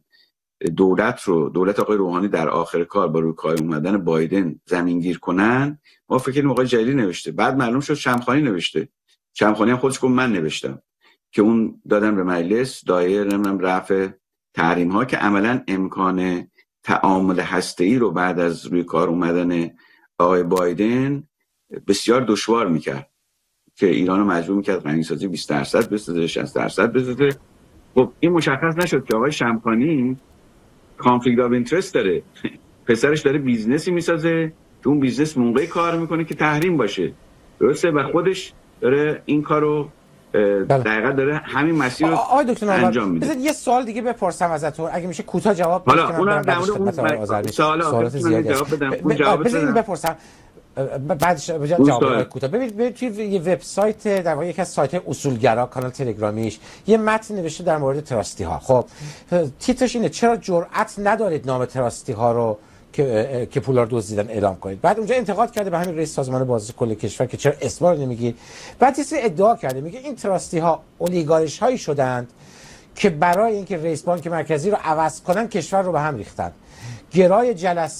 دولت آقای روحانی در آخر کار با روی کار اومدن بایدن زمینگیر کنن، ما فکر کنیم آقای جلیلی نوشته، بعد معلوم شد شمخانی نوشته. شمخانی هم خودش گفت من نوشتم که اون دادن به مجلس دایر رفع تحریم ها که عملا امکان تعامل هسته‌ای رو بعد از روی کار اومدن آقای بایدن بسیار دشوار میکرد که ایران رو مجبور میکرد غنیسازی 20% بسازه، 60% بسازه. خب این مشخص نشد که آقای شمخانی کانفلیکت آف اینترست داره، پسرش داره بیزنسی میسازه که اون بیزنس موقعی کار میکنه که تحریم باشه، درسته، و خودش داره این کارو دقیقاً داره همین مسیر رو انجام میده. یه سوال دیگه بپرسم ازتون اگه میشه کوتاه جواب بدید که من برم سوالات زیادی هست. بذارید بپرسم بعدش جواب کوتاه. ببینید توی یه وبسایت در واقع یکی از سایت‌های اصولگرا کانال تلگرامیش یه متن نوشته در مورد تراستی ها. خب تیترش اینه چرا جرأت ندارید نام تراستی ها رو که پولا رو دزدیدن اعلام کنید. بعد اونجا انتقاد کرده به همین رئیس سازمان بازرسی کل کشور که چرا اسم رو نمیگید. بعد یه سری ادعا کرده، میگه این تراستی ها اولیگارش هایی شدند که برای اینکه رئیس بانک مرکزی رو عوض کنن کشور رو به هم ریختن. گرای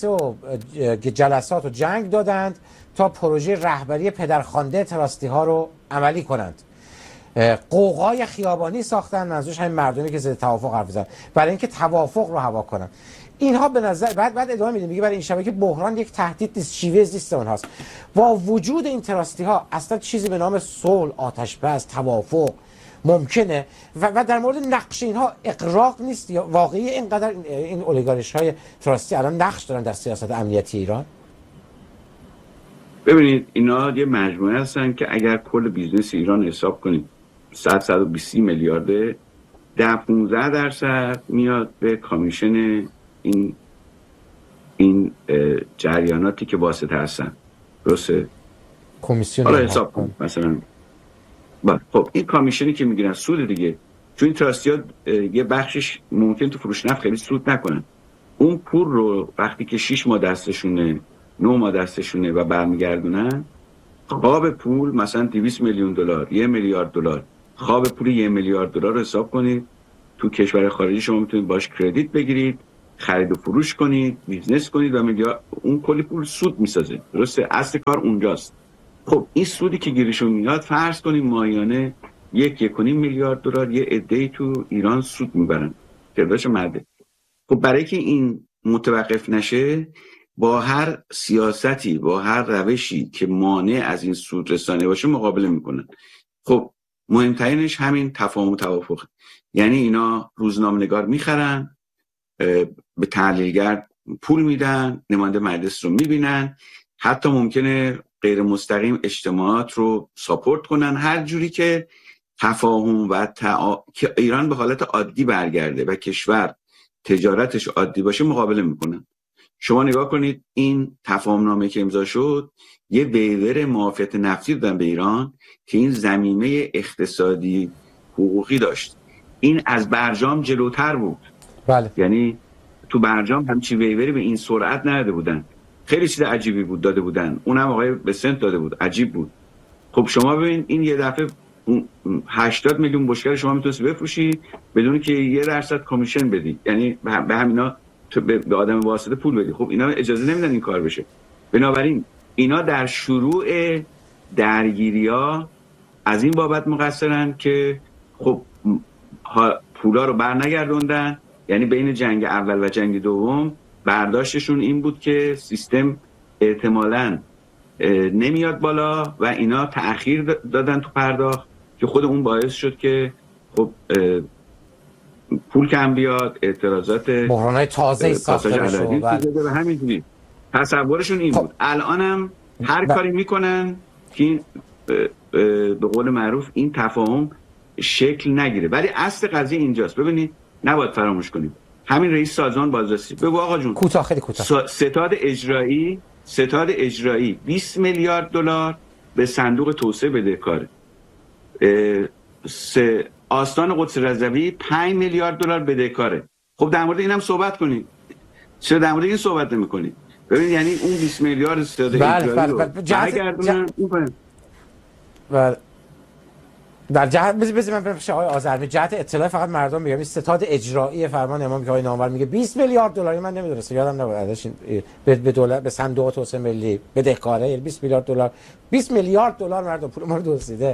جلسات و جنگ دادند تا پروژه رهبری پدرخوانده تراستی ها رو عملی کنند. قوقای خیابانی ساختن، منظورش همین مردمی که ضد توافق حرف زدن، برای اینکه توافق رو هوا کنن. اینها به نظر بعد ادامه میده، میگه برای این شبکه بحران یک تهدید نیست، شیوه زیست اونهاست. با وجود این تراستی ها اصلا چیزی به نام صلح، آتش بس، توافق ممکنه و در مورد نقش اینها اقراق نیست یا واقعی اینقدر این اولیگارش های تراستی الان نقش دارن در سیاست امنیتی ایران؟ ببینید اینا یه مجموعه هستن که اگر کل بیزنس ایران حساب کنید 120 میلیارده، 10-15% میاد به کامیشن این جریاناتی که واسطه هستن، درسته؟ کمیسیون حالا حساب کن مثلا خب این کامیشنی که میگیرن سود دیگه، چون این تراستی ها یه بخشش ممکن تو فروش نفت خیلی سود نکنن، اون پول رو وقتی که 6 ماه دستشونه 9 ماه دستشونه و برمیگردونن، خواب پول مثلا 200 میلیون دلار، 1 میلیارد دلار، خواب پول 1 میلیارد دلار رو حساب کنید. تو کشور خارجی شما میتونید باش کردیت بگیرید، خرید و فروش کنید، بیزنس کنید و میلیارد، اون کلی پول سود میسازه. درسته؟ اصل کار اونجاست. خب این سودی که گیرشون میاد فرض کنیم ماهیانه 1.5 میلیارد دلار یه عده‌ای تو ایران سود میبرن. تعدادش مرده. خب برای که این متوقف نشه، با هر سیاستی، با هر روشی که مانع از این سود رسانه باشه مقابله میکنن. خب مهمترینش همین تفاهم و توافق. یعنی اینا روزنامه‌نگار میخرن، به تحلیلگر پول میدن، نماینده مجلس رو میبینن، حتی ممکنه غیر مستقیم اجتماعات رو ساپورت کنن، هر جوری که تفاهم و که ایران به حالت عادی برگرده و کشور تجارتش عادی باشه مقابله میکنن. شما نگاه کنید این تفاهم نامه که امضا شد یه ویور معافیت نفتی دادن به ایران که این ضمیمه اقتصادی حقوقی داشت. این از برجام جلوتر بود. بله. یعنی تو برجام همچی ویوری به این سرعت نداده بودن. خیلی چیز عجیبی بود داده بودن. اونم آقای بسنت داده بود. عجیب بود. خب شما ببین این یه دفعه 80 میلیون بشکه شما میتونید بفروشی بدون که 1% کمیشن بدی. یعنی به همینا به آدم واسطه پول بدی. خب اینا اجازه نمیدن این کار بشه. بنابراین اینا در شروع درگیری‌ها از این بابت مقصرن که خب پولا رو برنگردوندن. یعنی بین جنگ اول و جنگ دوم برداشتشون این بود که سیستم احتمالاً نمیاد بالا و اینا تأخیر دادن تو پرداخت که خود اون باعث شد که خب پول کم بیاد، اعتراضات بحران‌های تازه‌ای ساخته بشه و همینجوری تصورشون این بود. الانم هر کاری میکنن که به قول معروف این تفاهم شکل نگیره. ولی اصل قضیه اینجاست. ببینید نباید فراموش کنیم همین رئیس سازمان بازرسی بگو آقا جون خیلی کوتاه ستاد اجرایی 20 میلیارد دلار به صندوق توسعه بدهکاره. آستان قدس رضوی 5 میلیارد دلار بدهکاره. خب در مورد اینم صحبت کنید. چرا در مورد این صحبت نمی‌کنید؟ ببین یعنی اون 20 میلیارد ستاد اجرایی رو بله در جهت بذار من برم آقای آذرمی جهت اطلاع فقط مردم میگم این ستاد اجرایی فرمان امام که آقای نامور میگه 20 میلیارد دلار، من نمیدونستم، یادم نبود ازش به دولت به صندوق توسعه ملی بدهکاره 20 میلیارد دلار 20 میلیارد دلار مردم پول ما رو دزدیده.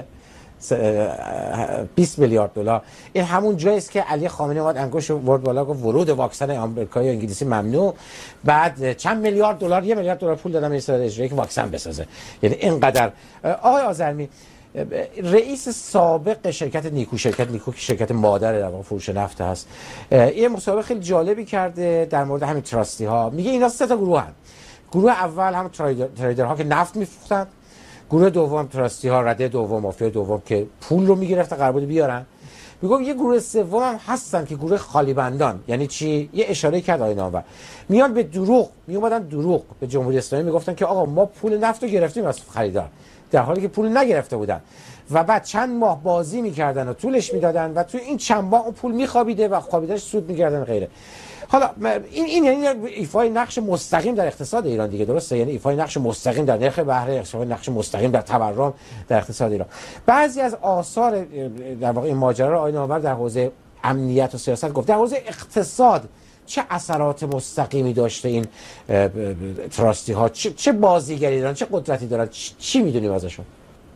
20 میلیارد دلار. این همون جایی است که علی خامنه‌ای اومد انگشت ورد بالا گفت ورود واکسن آمریکایی و انگلیسی ممنوع، بعد چند میلیارد دلار 1 میلیارد دلار پول دادن به ستاد اجرایی که واکسن بسازه. یعنی اینقدر. آقای آذرمی رئیس سابق شرکت نیکو که شرکت مادر در واقع فروش نفت هست، یه مصاحبه خیلی جالبی کرده در مورد همین تراستی ها. میگه اینا 3 تا گروه هستن. گروه اول هم تریدرها که نفت میفروختن، گروه دوم تراستی ها، رده دوم، مافیا دوم که پول رو میگرفتن قرار بود بیارن. میگم یه گروه سوم هم هستن که گروه خالی بندان. یعنی چی؟ یه اشاره کرد آقای نامور، میان به دروغ، میومدن دروغ به جمهوری اسلامی میگفتن که آقا ما پول نفت رو گرفتیم از خریدار، در حالی که پول نگرفته بودن و بعد چند ماه بازی میکردن و طولش میدادن و تو این چند ماه اون پول میخوابیده و خوابیدهش سود میگردن غیره. حالا این یعنی ایفای نقش مستقیم در اقتصاد ایران دیگه، درسته؟ یعنی ایفای نقش مستقیم در نرخ بهره، ایفای نقش مستقیم در تورم در اقتصاد ایران. بعضی از آثار در واقع این ماجرا رو آقای نامور در حوزه امنیت و سیاست گفت. در حوزه اقتصاد چه اثرات مستقیمی داشته این تراستی ها؟ چه بازیگری دارن؟ چه قدرتی دارن؟ چی میدونیم ازشون؟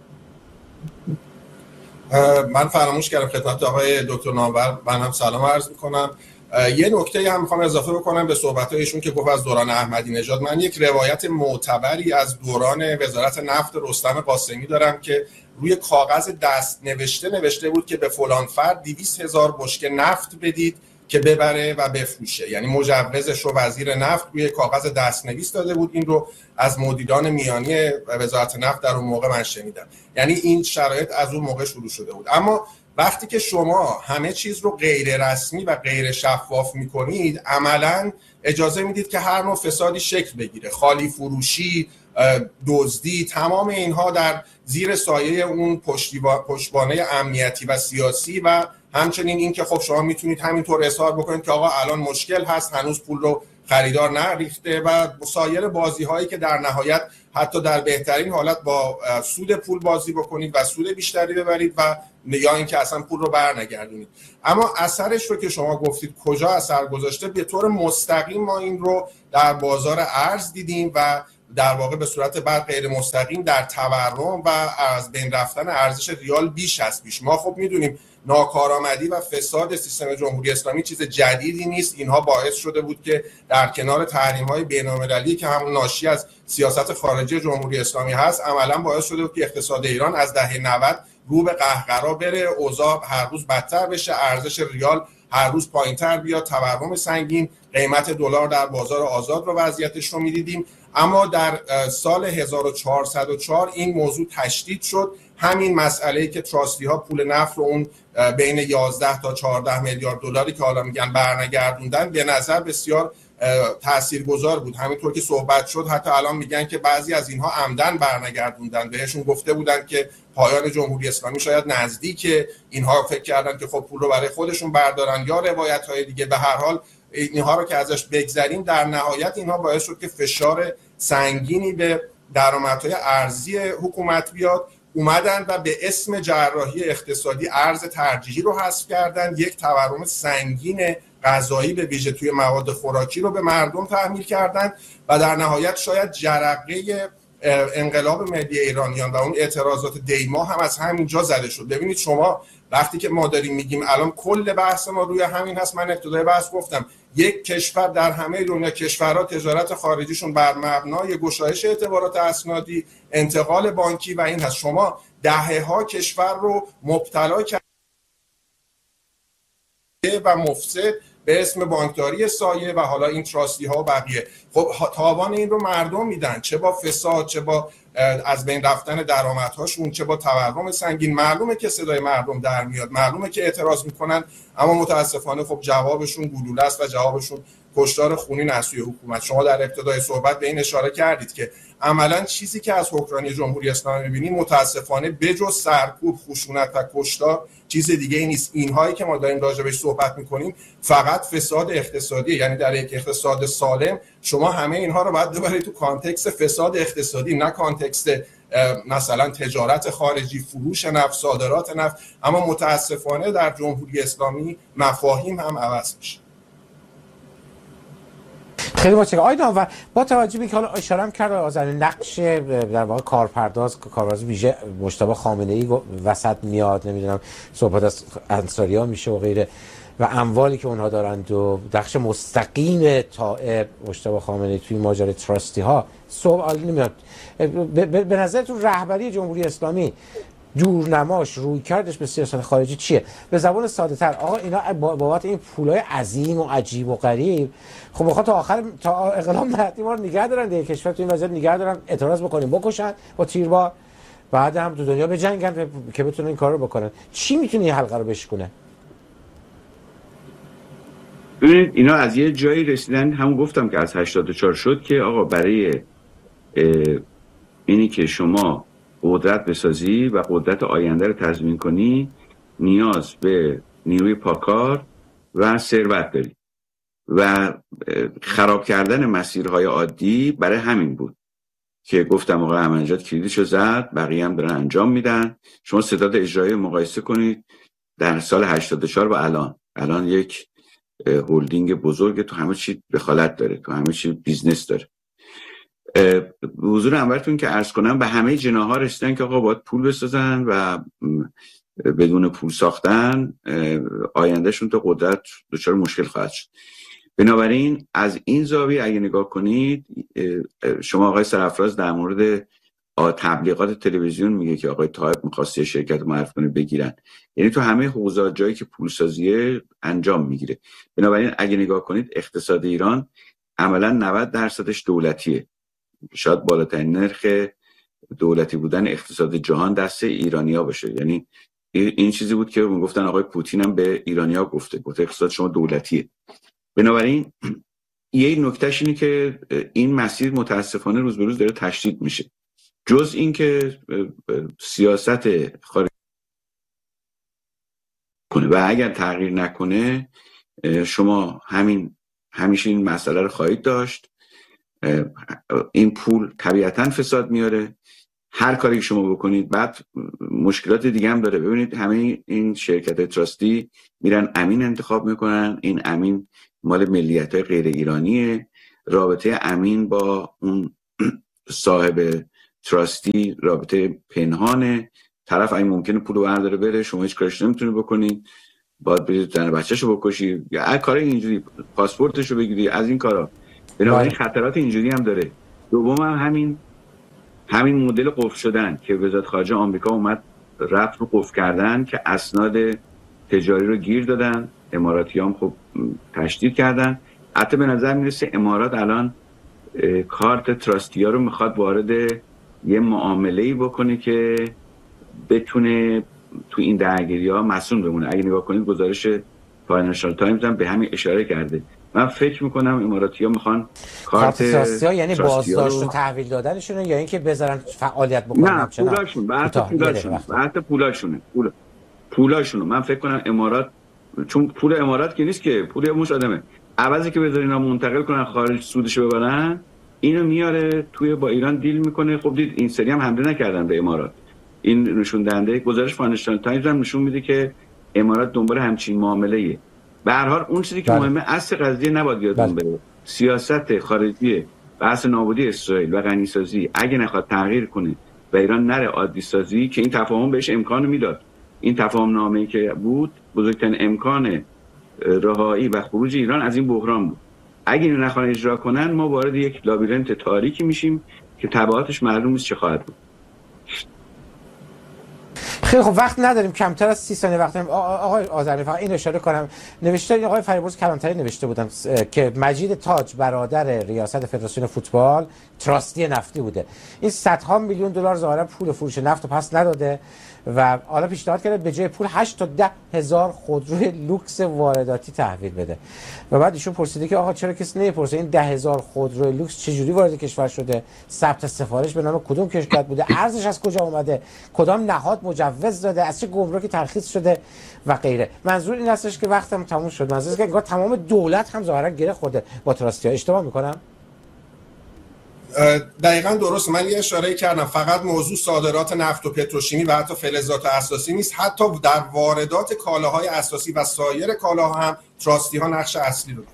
من فراموش کردم خدمت آقای دکتر نامور منم سلام عرض میکنم. یه نکته هم میخوام اضافه بکنم به صحبت‌های ایشون که گفت از دوران احمدی نژاد. من یک روایت معتبری از دوران وزارت نفت رستم قاسمی دارم که روی کاغذ دست نوشته بود که به فلان فرد 200,000 بشکه نفت بدید که ببره و بفروشه. یعنی مجوزش رو وزیر نفت روی کاغذ دستنویس داده بود. این رو از مدیران میانی وزارت نفت در اون موقع من شنیدم. یعنی این شرایط از اون موقع شروع شده بود. اما وقتی که شما همه چیز رو غیر رسمی و غیر شفاف میکنید، عملاً اجازه میدید که هر نوع فسادی شکل بگیره. خالی فروشی، دزدی، تمام اینها در زیر سایه اون پشتوانه امنیتی و سیاسی و همچنین این که خب شما میتونید همینطور اظهار بکنید که آقا الان مشکل هست، هنوز پول رو خریدار نریخته و سایر بازی هایی که در نهایت حتی در بهترین حالت با سود پول بازی بکنید و سود بیشتری ببرید و یا اینکه اصلا پول رو برنگردونید. اما اثرش رو که شما گفتید کجا اثر گذاشته، به طور مستقیم ما این رو در بازار ارز دیدیم و در واقع به صورت بعد غیر مستقیم در تورم و از بین رفتن ارزش ریال بیش از پیش. ما خب میدونیم ناکارآمدی و فساد سیستم جمهوری اسلامی چیز جدیدی نیست. اینها باعث شده بود که در کنار تحریم‌های بین‌المللی که همون ناشی از سیاست خارجی جمهوری اسلامی هست، عملاً باعث شده بود که اقتصاد ایران از دهه 90 رو به قهقرا بره، اوضاع هر روز بدتر بشه، ارزش ریال هر روز پایین‌تر بیاد، تورم سنگین، قیمت دلار در بازار آزاد رو وضعیتش رو می‌دیدیم. اما در سال 1404 این موضوع تشدید شد. همین مسئله‌ای که تراستی ها پول نفت رو اون بین 11 تا 14 میلیارد دلاری که حالا میگن برنگردوندن، به نظر بسیار تاثیرگذار بود. همینطور که صحبت شد حتی الان میگن که بعضی از اینها عمدن برنگردوندن. بهشون گفته بودن که پایان جمهوری اسلامی شاید نزدیکه، اینها فکر کردن که خب پول رو برای خودشون بردارن یا روایت‌های دیگه. به هر حال اینها رو که ازش بگذریم، در نهایت اینها باعث شد که فشار سنگینی به درآمدهای ارزی حکومت بیاد. اومدن و به اسم جراحی اقتصادی ارز ترجیحی رو حذف کردن، یک تورم سنگین غذایی به ویژه توی مواد خوراکی رو به مردم تحمیل کردن و در نهایت شاید جرقه انقلاب ملی ایرانیان و اون اعتراضات دیما هم از همینجا زده شد. ببینید شما وقتی که ما داریم میگیم الان کل بحث ما روی همین هست، من ابتدای بحث گفتم یک کشور در همه دنیا کشورها تجارت خارجیشون بر مبنای گشایش اعتبارات اسنادی، انتقال بانکی و این هست. شما دهه‌ها کشور رو مبتلا کرده و مفسد به اسم بانکداری سایه و حالا این تراستی ها و بقیه. خب تاوان این رو مردم میدن، چه با فساد، چه با از بین رفتن درآمدهاشون، چه با تورم سنگین. معلومه که صدای مردم در میاد، معلومه که اعتراض میکنن، اما متاسفانه خب جوابشون گلوله است و جوابشون کشتار خونین از سوی حکومت. شما در ابتدای صحبت به این اشاره کردید که عملاً چیزی که از حکمرانی جمهوری اسلامی می‌بینیم متاسفانه بجز سرکوب، خشونت و کشتار چیز دیگه ای نیست. اینهایی که ما داریم راجعش صحبت می‌کنیم فقط فساد اقتصادی، یعنی در یک اقتصاد سالم شما همه اینها رو باید ببرید تو کانتکست فساد اقتصادی، نه کانتکست مثلا تجارت خارجی، فروش نفت، صادرات نفت. اما متاسفانه در جمهوری اسلامی مفاهیم هم عوض میشه. خیلی متشکرم آقای نامور. با توجه به اینکه حالا اشاره هم کرد از نقش در واقع کارپرداز ویژه مجتبی خامنه‌ای وسط میاد، نمیدونم صحبت از انصاری‌ها میشه و غیره و اموالی که اونها دارند و نقش مستقیم طائع مجتبی خامنه‌ای توی ماجرای تراستی ها سوال نمیاد. به نظرتون رهبری جمهوری اسلامی دورنماش روی کردش به سیاست خارجی چیه؟ به زبان ساده تر آقا اینا بابت این پولای عظیم و عجیب و غریب خب میخواد تا آخر تا انقلاب مهدی ما رو نگه دارن دیگه، کشور تو این وضعیت نگه دارن، اعتراض بکنیم بکشن با تیربار، بعد هم تو دنیا بجنگن که بتونن این کارو بکنن. چی میتونه این حلقه رو بشکنه؟ ببینید اینا از یه جایی رسیدن، همون گفتم که از 84 شد که آقا برای اینی که شما قدرت بسازی و قدرت آینده رو تضمین کنی نیاز به نیروی پاکار و ثروت داری و خراب کردن مسیرهای عادی برای همین بود که گفتم آقا احمدی کلیدشو زد، بقیه هم دارن انجام میدن. شما ستاد اجرایی مقایسه کنید در سال 84 و الان یک هولدینگ بزرگ تو همه چی دخالت داره، تو همه چی بیزنس داره. حضور انورتون که عرض کنم به همه جناح‌ها رسیدن که آقا باید پول بسازن و بدون پول ساختن آیندهشون تا قدرت دچار مشکل خواهد شد. بنابراین از این زاویه اگه نگاه کنید، شما آقای سرافراز در مورد تبلیغات تلویزیون میگه که آقای طایب می‌خواسته شرکت معرفی کنه بگیرن، یعنی تو همه حوزه‌ها جایی که پولسازی انجام میگیره. بنابراین اگه نگاه کنید اقتصاد ایران عملاً 90% دولتیه، شاید بالاترین نرخ دولتی بودن اقتصاد جهان دست ایرانی‌ها باشه. یعنی این چیزی بود که میگفتن آقای پوتین هم به ایرانی‌ها گفته اقتصاد شما دولتیه. بنابراین یه نکتهش اینه که این مسیر متاسفانه روز به روز داره تشدید میشه. جز این که سیاست خارجی کنه و اگر تغییر نکنه شما همین همیشه این مسئله رو خواهید داشت. این پول طبیعتاً فساد میاره، هر کاری که شما بکنید. بعد مشکلات دیگه هم داره. ببینید همه این شرکت تراستی میرن امین انتخاب میکنن، این امین مال ملیت‌های غیر ایرانیه، رابطه امین با اون صاحب تراستی رابطه پنهانه، طرف این ممکنه پولو برداره بره، شما هیچ کارش نمیتونی بکنید، باید برید زن بچه‌شو بکشی یا هر کاری اینجوری، پاسپورتشو بگیری، از این کارا. بنابراین خطرات اینجوری هم داره. دوم هم همین مدل قفل شدن که وزارت خارجه آمریکا اومد رفت رو قفل کردن که اسناد تجاری رو گیر دادن، اماراتی هم خب تشدید کردن. حتی به نظر میرسه امارات الان کارت تراستی ها رو میخواد وارد یه معامله‌ای بکنه که بتونه تو این درگیری ها مسئول بمونه. اگه نگاه کنید گزارش فاینانشال تایمز هم به همین اشاره کرده. من فکر میکنم اماراتی ها میخوان کارت تراستی ها، یعنی بازداشت و تحویل دادنشونه یا اینکه بذارن فعالیت بکنن؟ نه، پولاشون، بحث پولاشونه. من فکر کنم امارات، چون پول امارات که نیست که، پول مش آدمه، عوضی که بذارین اینا منتقل کنن خارج سودشو ببرن، اینو میاره توی با ایران دیل میکنه. خب دید این سری هم حمله نکردن به امارات. این نشون دهنده گزارش فاینانشال تایمز هم نشون میده که امارات دنبال همچین معامله‌ایه. به هر حال اون چیزی که مهمه اصل قضیه نباید یادمون بره. سیاست خارجی بحث نابودی اسرائیل و غنیسازی اگه نخواد تغییر کنه و ایران نره عادی سازی، که این تفاهم بهش امکان میداد، این تفاهم نامه‌ای که بود بزرگترین امکان رهایی و خروج ایران از این بحران بود. اگه اینو نخوان اجرا کنن، ما وارد یک لابیرنت تاریکی میشیم که تبعاتش معلوم نیست چه خواهد بود. خیلی خب، وقت نداریم، کمتر از 30 ثانیه وقت داریم. آقای آذرنی فقط این اشاره کنم، نوشته آقای فریبرز کلانتری نوشته بودن که مجید تاج برادر ریاست فدراسیون فوتبال تراستی نفتی بوده. این صدها میلیون دلار ظاهرا پول فروش نفت رو پس نداده و حالا پیشنهاد کرده به جای پول 8 تا 10 هزار خودروی لوکس وارداتی تحویل بده. و بعد ایشون پرسیده که آقا چرا کسی نمیپرسه این 10 هزار خودروی لوکس چه جوری وارد کشور شده، ثبت سفارش به نام کدوم کشور بوده، ارزش از کجا اومده، کدام نهاد مجوز داده، از چه گمرکی ترخیص شده و غیره. منظور این هستش که وقتم تموم شد. منظور که انگار تمام دولت هم ظاهرا گره خورده با تراستی‌ها. اشتباه میکنم؟ دقیقاً درست. من یه اشاره کردم، فقط موضوع صادرات نفت و پتروشیمی و حتی فلزات اساسی نیست، حتی در واردات کالاهای اساسی و سایر کالاها هم تراستی ها نقش اصلی رو دارن.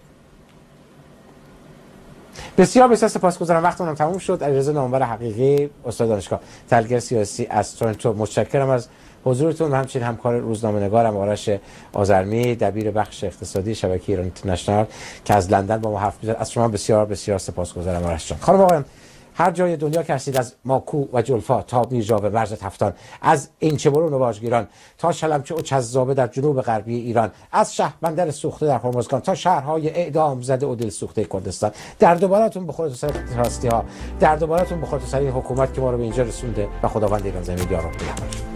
بسیار بسیار سپاسگزارم. وقتمون تموم شد. علیرضا نامور حقیقی، استاد دانشگاه، تحلیلگر سیاسی از تورنتو، متشکرم از حضورتون و همچنین همکار روزنامه‌نگارم آرش آذرمی، دبیر بخش اقتصادی شبکه ایران اینترنشنال که از لندن با ما حرف می‌زد. از شما بسیار بسیار سپاسگزارم آرش جان. خانم آقایان، هر جای دنیا که هستید، از ماکو و جلفا تا میرجاوه مرز تفتان، از اینچه‌برون و واژگیران تا شلمچه و چذابه در جنوب غربی ایران، از شهربندر سوخته در هرمزگان تا شهرهای اعدام زده و دل سوخته کردستان، درد و بالاتون بخوره تو سر تراستی‌ها، درد و بالاتون بخوره تو سر این حکومت که ما رو به اینجا رسونده و خداوند ایران زمین یار و نگهدار.